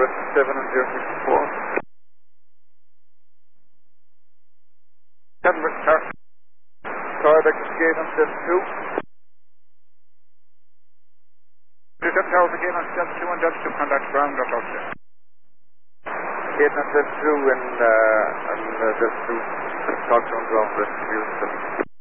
7 and 064. Denver, sir. Tarbeck gate on step 2. Return towers again on step 2 and Delta 2 contact ground dot out there. Gate on step 2 and step 2. Talk to on ground rescue.